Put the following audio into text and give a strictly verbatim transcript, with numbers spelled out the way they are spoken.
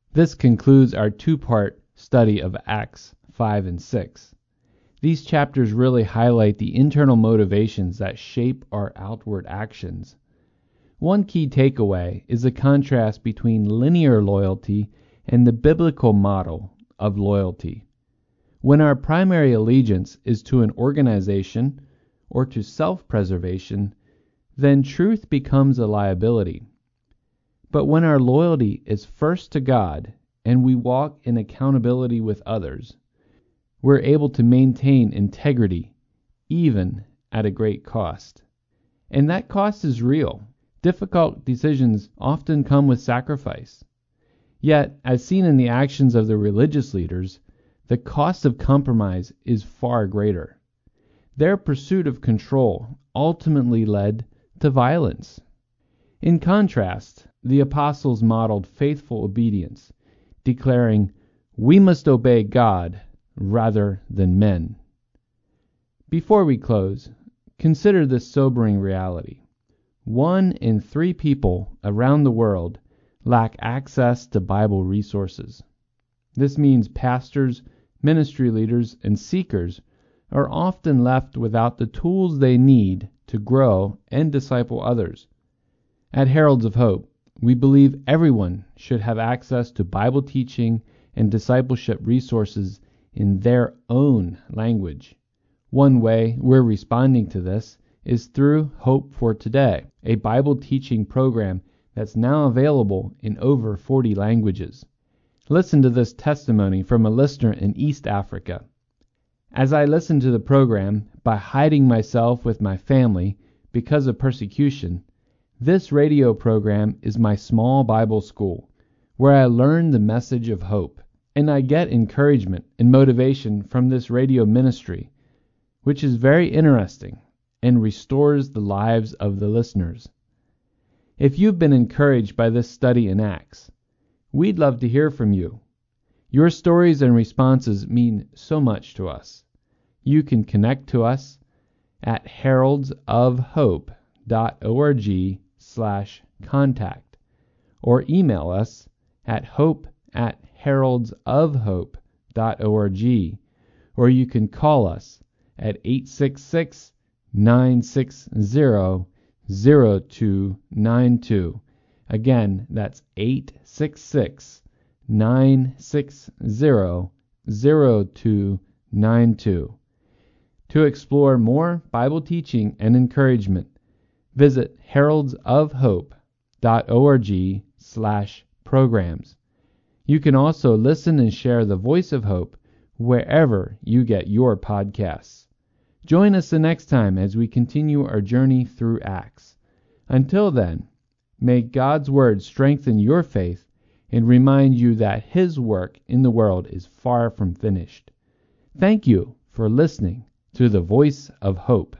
This concludes our two-part study of Acts five and six. These chapters really highlight the internal motivations that shape our outward actions. One key takeaway is the contrast between linear loyalty and the biblical model of loyalty. When our primary allegiance is to an organization or to self-preservation, then truth becomes a liability. But when our loyalty is first to God and we walk in accountability with others, we're able to maintain integrity even at a great cost. And that cost is real. Difficult decisions often come with sacrifice. Yet, as seen in the actions of the religious leaders, the cost of compromise is far greater. Their pursuit of control ultimately led to violence. In contrast, the apostles modeled faithful obedience, declaring, "We must obey God rather than men." Before we close, consider this sobering reality. One in three people around the world lack access to Bible resources. This means pastors, ministry leaders, and seekers are often left without the tools they need to grow and disciple others. At Heralds of Hope, we believe everyone should have access to Bible teaching and discipleship resources in their own language. One way we're responding to this is through Hope for Today, a Bible teaching program that's now available in over forty languages. Listen to this testimony from a listener in East Africa. As I listened to the program by hiding myself with my family because of persecution, this radio program is my small Bible school, where I learn the message of hope, and I get encouragement and motivation from this radio ministry, which is very interesting and restores the lives of the listeners. If you've been encouraged by this study in Acts, we'd love to hear from you. Your stories and responses mean so much to us. You can connect to us at heraldsofhope dot org slash contact or email us at hope at heraldsofhope dot org, or you can call us at eight six six, nine six zero, zero two nine two. Again, that's eight six six, nine six zero, zero two nine two. To explore more Bible teaching and encouragement, visit heraldsofhope dot org slash programs. You can also listen and share the voice of hope wherever you get your podcasts. Join us the next time as we continue our journey through Acts. Until then, may God's word strengthen your faith and remind you that His work in the world is far from finished. Thank you for listening to the Voice of Hope.